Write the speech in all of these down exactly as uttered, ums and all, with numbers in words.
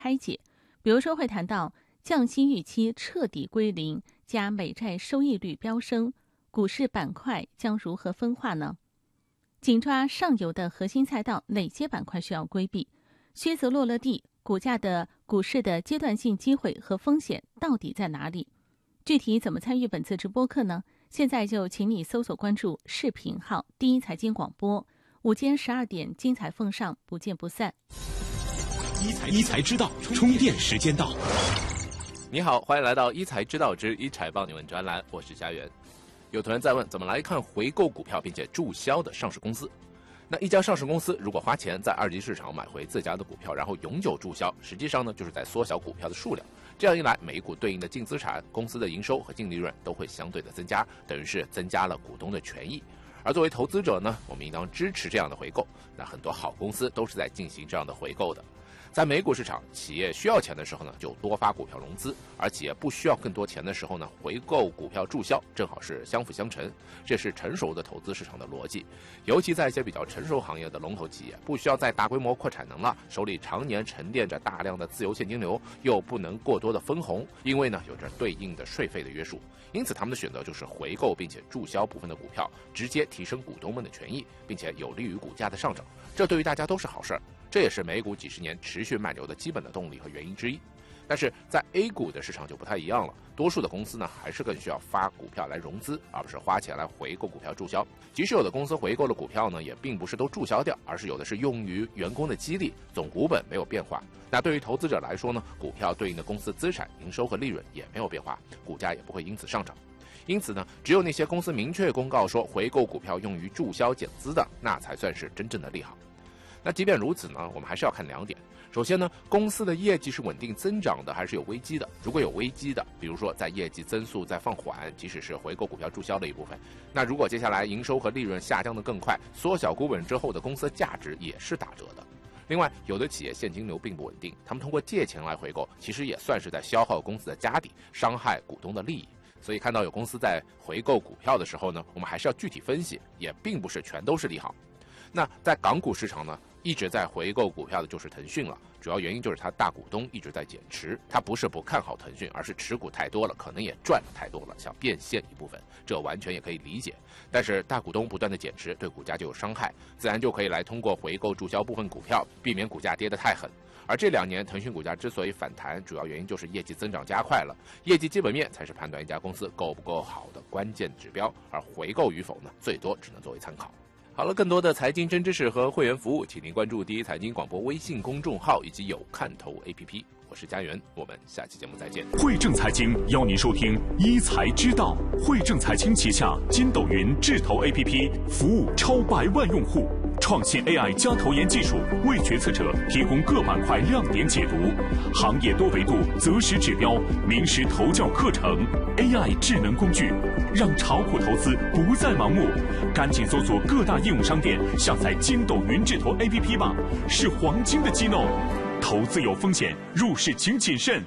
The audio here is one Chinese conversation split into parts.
拆解，比如说会谈到降息预期彻底归零，加美债收益率飙升，股市板块将如何分化呢？紧抓上游的核心赛道，哪些板块需要规避？靴子落了地，股价的股市的阶段性机会和风险到底在哪里？具体怎么参与本次直播课呢？现在就请你搜索关注视频号第一财经广播，午间十二点精彩奉上，不见不散。 一财一财之道，充电时间到。 你好，欢迎来到一财之道之一财帮你问专栏，我是家园。有同学在问，怎么来看回购股票并且注销的上市公司？那一家上市公司如果花钱在二级市场买回自家的股票，然后永久注销，实际上呢就是在缩小股票的数量。这样一来，每股对应的净资产、公司的营收和净利润都会相对的增加，等于是增加了股东的权益。而作为投资者呢，我们应当支持这样的回购。那很多好公司都是在进行这样的回购的。在美股市场，企业需要钱的时候呢，就多发股票融资；而企业不需要更多钱的时候呢，回购股票注销，正好是相辅相成。这是成熟的投资市场的逻辑。尤其在一些比较成熟行业的龙头企业，不需要再大规模扩产能了，手里常年沉淀着大量的自由现金流，又不能过多的分红，因为呢有着对应的税费的约束，因此他们的选择就是回购并且注销部分的股票，直接提升股东们的权益，并且有利于股价的上涨。这对于大家都是好事儿。这也是美股几十年持续慢牛的基本的动力和原因之一。但是在 A 股的市场就不太一样了，多数的公司呢还是更需要发股票来融资，而不是花钱来回购股票注销。即使有的公司回购了股票呢，也并不是都注销掉，而是有的是用于员工的激励，总股本没有变化。那对于投资者来说呢，股票对应的公司资产、营收和利润也没有变化，股价也不会因此上涨。因此呢，只有那些公司明确公告说回购股票用于注销减资的，那才算是真正的利好。那即便如此呢，我们还是要看两点。首先呢，公司的业绩是稳定增长的还是有危机的？如果有危机的，比如说在业绩增速在放缓，即使是回购股票注销的一部分，那如果接下来营收和利润下降的更快，缩小股本之后的公司价值也是打折的。另外，有的企业现金流并不稳定，他们通过借钱来回购，其实也算是在消耗公司的家底，伤害股东的利益。所以看到有公司在回购股票的时候呢，我们还是要具体分析，也并不是全都是利好。那在港股市场呢，一直在回购股票的就是腾讯了，主要原因就是他大股东一直在减持，他不是不看好腾讯，而是持股太多了，可能也赚了太多了，想变现一部分，这完全也可以理解。但是大股东不断的减持，对股价就有伤害，自然就可以来通过回购注销部分股票，避免股价跌得太狠。而这两年腾讯股价之所以反弹，主要原因就是业绩增长加快了，业绩基本面才是判断一家公司够不够好的关键指标，而回购与否呢，最多只能作为参考。好了，更多的财经真知识和会员服务，请您关注第一财经广播微信公众号以及有看头 A P P。我是家园，我们下期节目再见。 汇正财经邀您收听一财之道。汇正财经旗下筋斗云智投 A P P 服务超百万用户，创新 A I 加投研技术，为决策者提供各板块亮点解读，行业多维度择时指标，名师投教课程 ，A I 智能工具，让炒股投资不再盲目。赶紧搜索各大应用商店，下载筋斗云智投 A P P 吧，是黄金的机弄。投资有风险，入市请谨慎。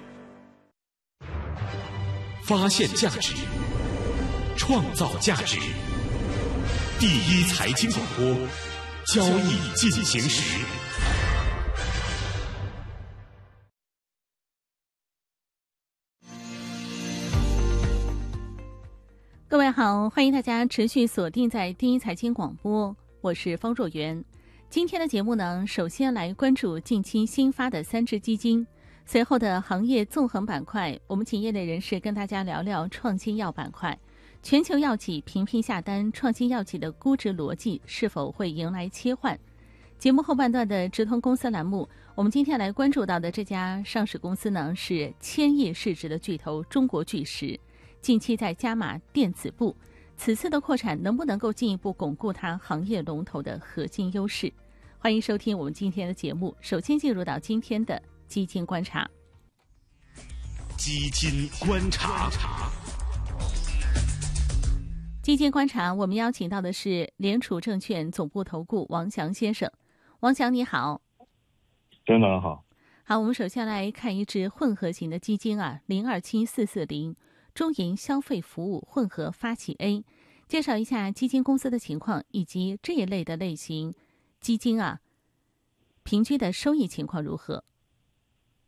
发现价值，创造价值。第一财经广播，交易进行时。 各位好，欢迎大家持续锁定在第一财经广播，我是方若元。今天的节目呢，首先来关注近期新发的三只基金，随后的行业纵横板块，我们请业内人士跟大家聊聊创新药板块。全球药企频频下单，创新药企的估值逻辑是否会迎来切换？节目后半段的直通公司栏目，我们今天来关注到的这家上市公司呢，是千亿市值的巨头中国巨石，近期在加码电子部，此次的扩产能不能够进一步巩固它行业龙头的核心优势？欢迎收听我们今天的节目。首先进入到今天的基金观察。 基金观察， 基金观察，我们邀请到的是联储证券总部投顾王翔先生。王翔你好。 真的好。 好，我们首先来看一只混合型的基金啊，零二七四四零中银消费服务混合发起 A， 介绍一下基金公司的情况以及这一类的类型基金啊，平均的收益情况如何？